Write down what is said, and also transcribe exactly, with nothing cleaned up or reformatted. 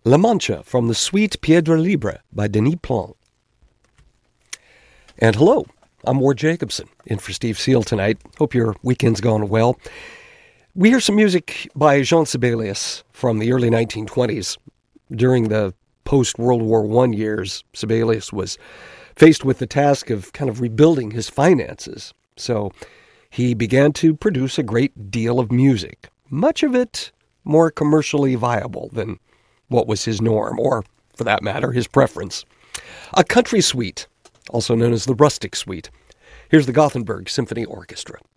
La Mancha from the suite Piedra Libre by Denis Plante. And hello, I'm Ward Jacobson, in for Steve Seal tonight. Hope your weekend's gone well. We hear some music by Jean Sibelius from the early nineteen twenties. During the post-World War One years, Sibelius was faced with the task of kind of rebuilding his finances. So he began to produce a great deal of music, much of it more commercially viable than what was his norm, or, for that matter, his preference. A country suite, also known as the Rustic Suite. Here's the Gothenburg Symphony Orchestra.